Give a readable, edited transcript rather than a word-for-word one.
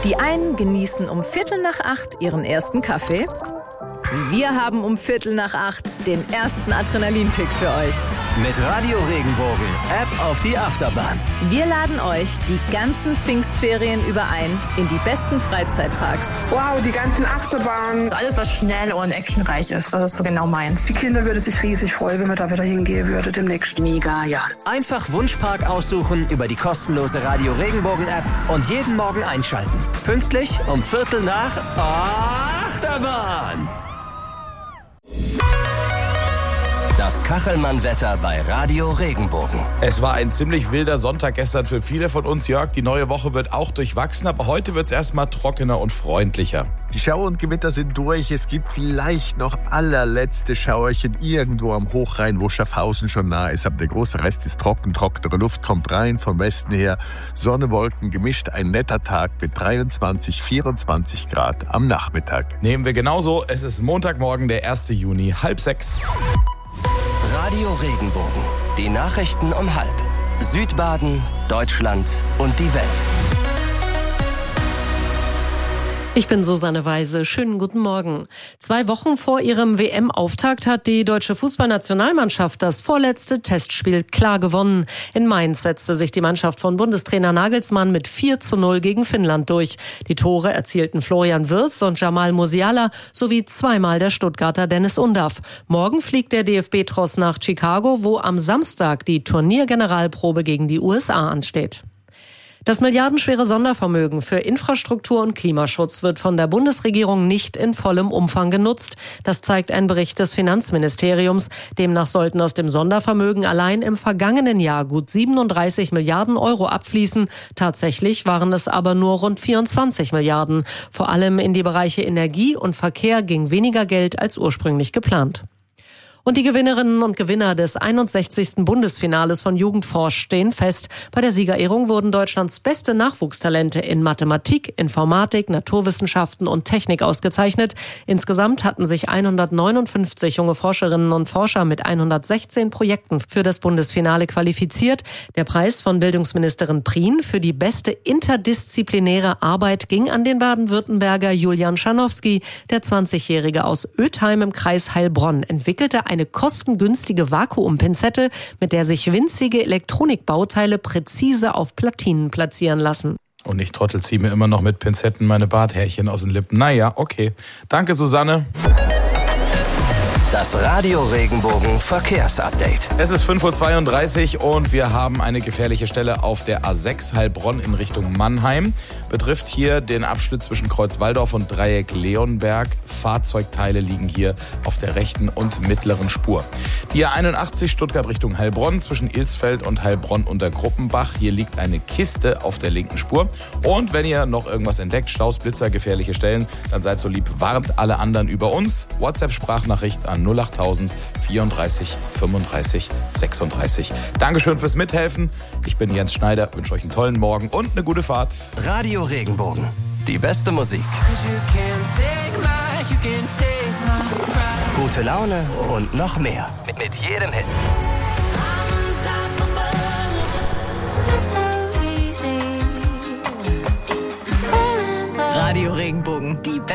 Die einen genießen um 7:45 ihren ersten Kaffee. Wir haben um 7:45 den ersten Adrenalinkick für euch. Mit Radio Regenbogen, App auf die Achterbahn. Wir laden euch die ganzen Pfingstferien über ein in die besten Freizeitparks. Wow, die ganzen Achterbahnen. Alles, was schnell und actionreich ist, das ist so genau meins. Die Kinder würden sich riesig freuen, wenn wir da wieder hingehen würden demnächst. Mega, ja. Einfach Wunschpark aussuchen über die kostenlose Radio Regenbogen App und jeden Morgen einschalten. Pünktlich um 7:45 Achterbahn. Das Kachelmann-Wetter bei Radio Regenbogen. Es war ein ziemlich wilder Sonntag gestern für viele von uns, Jörg. Die neue Woche wird auch durchwachsen, aber heute wird es erstmal trockener und freundlicher. Die Schauer und Gewitter sind durch. Es gibt vielleicht noch allerletzte Schauerchen irgendwo am Hochrhein, wo Schaffhausen schon nah ist. Aber der große Rest ist trocken. Trockene Luft kommt rein vom Westen her. Sonne, Wolken gemischt. Ein netter Tag mit 23, 24 Grad am Nachmittag. Nehmen wir genauso. Es ist Montagmorgen, der 1. Juni, 5:30. Radio Regenbogen. Die Nachrichten um 5. Südbaden, Deutschland und die Welt. Ich bin Susanne Weise. Schönen guten Morgen. 2 Wochen vor ihrem WM-Auftakt hat die deutsche Fußballnationalmannschaft das vorletzte Testspiel klar gewonnen. In Mainz setzte sich die Mannschaft von Bundestrainer Nagelsmann mit 4:0 gegen Finnland durch. Die Tore erzielten Florian Wirtz und Jamal Musiala sowie zweimal der Stuttgarter Dennis Undaff. Morgen fliegt der DFB-Tross nach Chicago, wo am Samstag die Turniergeneralprobe gegen die USA ansteht. Das milliardenschwere Sondervermögen für Infrastruktur und Klimaschutz wird von der Bundesregierung nicht in vollem Umfang genutzt. Das zeigt ein Bericht des Finanzministeriums. Demnach sollten aus dem Sondervermögen allein im vergangenen Jahr gut 37 Milliarden Euro abfließen. Tatsächlich waren es aber nur rund 24 Milliarden. Vor allem in die Bereiche Energie und Verkehr ging weniger Geld als ursprünglich geplant. Und die Gewinnerinnen und Gewinner des 61. Bundesfinales von Jugendforsch stehen fest. Bei der Siegerehrung wurden Deutschlands beste Nachwuchstalente in Mathematik, Informatik, Naturwissenschaften und Technik ausgezeichnet. Insgesamt hatten sich 159 junge Forscherinnen und Forscher mit 116 Projekten für das Bundesfinale qualifiziert. Der Preis von Bildungsministerin Prien für die beste interdisziplinäre Arbeit ging an den Baden-Württemberger Julian Scharnowski. Der 20-Jährige aus Ötheim im Kreis Heilbronn entwickelte eine kostengünstige Vakuumpinzette, mit der sich winzige Elektronikbauteile präzise auf Platinen platzieren lassen. Und ich Trottel ziehe mir immer noch mit Pinzetten meine Barthärchen aus den Lippen. Naja, okay. Danke, Susanne. Das Radio Regenbogen Verkehrsupdate. Es ist 5:32 Uhr und wir haben eine gefährliche Stelle auf der A6 Heilbronn in Richtung Mannheim. Betrifft hier den Abschnitt zwischen Kreuz Walldorf und Dreieck Leonberg. Fahrzeugteile liegen hier auf der rechten und mittleren Spur. Die A81 Stuttgart Richtung Heilbronn zwischen Ilsfeld und Heilbronn unter Gruppenbach. Hier liegt eine Kiste auf der linken Spur. Und wenn ihr noch irgendwas entdeckt, Staus, Blitzer, gefährliche Stellen, dann seid so lieb, warnt alle anderen über uns. WhatsApp-Sprachnachricht an 08000 34 35 36. Dankeschön fürs Mithelfen. Ich bin Jens Schneider, wünsche euch einen tollen Morgen und eine gute Fahrt. Radio Regenbogen. Die beste Musik. Gute Laune und noch mehr. Mit jedem Hit. Radio Regenbogen, die